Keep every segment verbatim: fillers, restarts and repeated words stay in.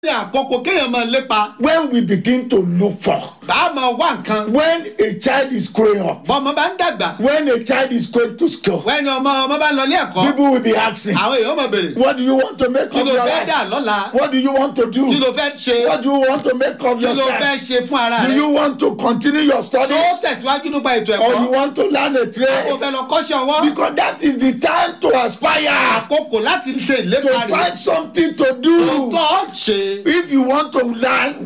When we begin to look for, when a child is growing up, when a child is going to school, people will be asking, what do you want to make of your life? What do you want to do? What do you want to make of yourself? Do you want to continue your studies? Or you want to learn a trade? Because that is the time to aspire, to find something to do. If you want to learn,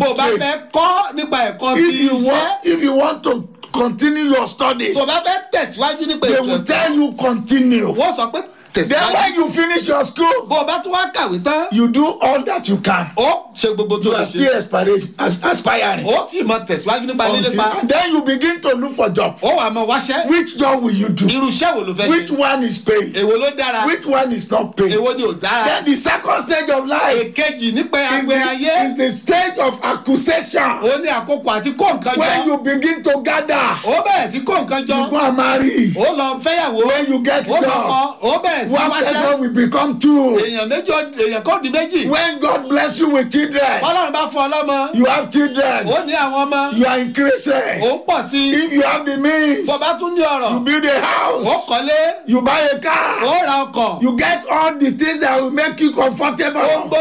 if you want, if you want to continue your studies, they will tell you continue. Then when you finish your school, you do all that you can. You are still aspiring. aspiring. Until, and then you begin to look for job. Which job will you do? Which one is paying? Which one is not paying? Then the second stage of life is the, is the stage of accusation. When you begin to gather, you go and marry. When you get job, one person will become two. When God bless you with children, you have children, you are increasing. If you have the means, you build a house, you buy a car, you get all the things that will make you comfortable.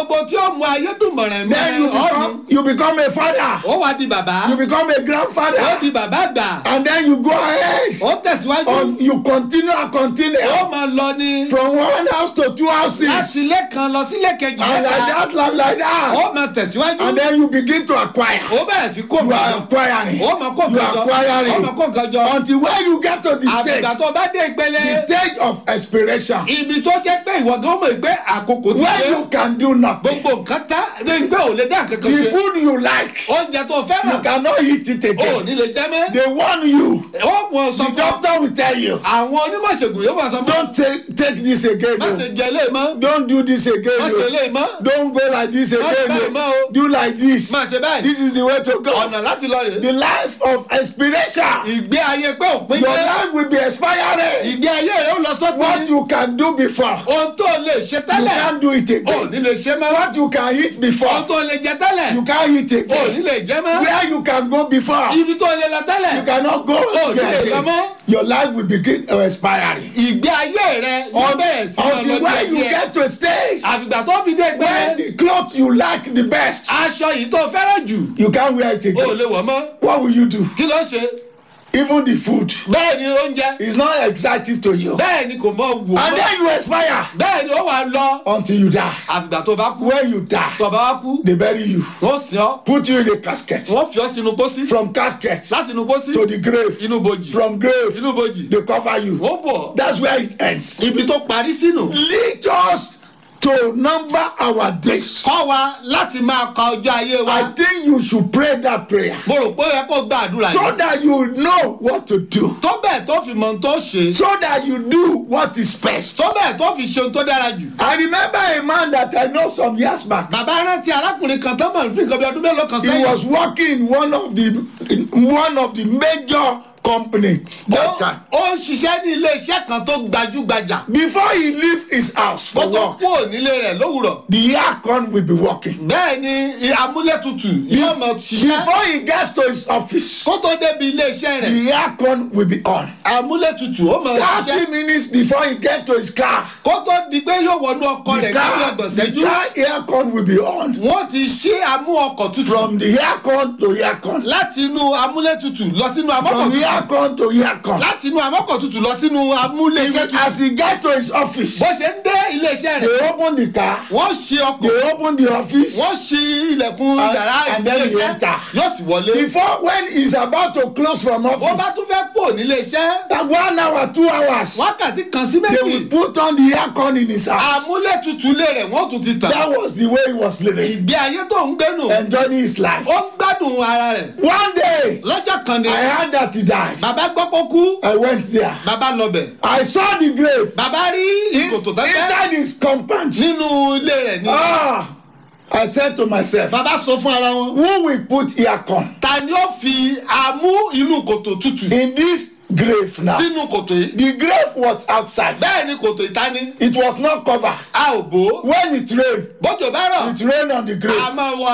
Then you become, you become a father, you become a grandfather, and then you go ahead, or you continue and continue from one house to two houses, and like that, like that, and then you begin to acquire. You are acquiring, you are acquiring, until when you get to the stage, the stage of aspiration, where you can do nothing. The food you like, you cannot eat it again. They warn you. The doctor will tell you, don't take, take this again. No. Don't do this again. No. Don't go like this again. No. Do like this. This is the way to go. The life of aspiration. Your life will be expiring. What you can do before, you can't do it again. What you can eat before, you can't eat again. Where you can go before, you cannot go again. Your life will begin expiring. Until when you get to a stage when the clothes you like the best, you can't wear it again. What will you do? Even the food is not exciting to you. And then you expire until you die. When you die, they bury you, put you in a casket. From casket to the grave. From grave, they cover you. That's where it ends. Lead us to number our days. I think you should pray that prayer so that you know what to do, so that you do what is best. I remember a man that I know some years back. He was working in one of the in one of the major company that time. Before he leave his house for work, the aircon will be working. Before he gets to his office, the aircon will be on. thirty minutes before he gets to his car, the car, the car aircon will be on. From the aircon to aircon. From the aircon to aircon. As he get to his office, they open the car, they open the office, and, and then he enter. Before, when he's about to close from office, that one hour, two hours, they will put on the aircon in his house. That was the way he was living, enjoying his life. One day, I heard that he died. I went there. I saw the grave. His, inside his compound. Ah, I said to myself, who will put aircon in this grave now. sínú kòtò yìí. The grave was outside. bẹ́ẹ̀ ni kòtò ìta ni. It was not covered. a ò bò ó. When it rained, bójò bá rọ̀. it rained on the grave. a máa wọ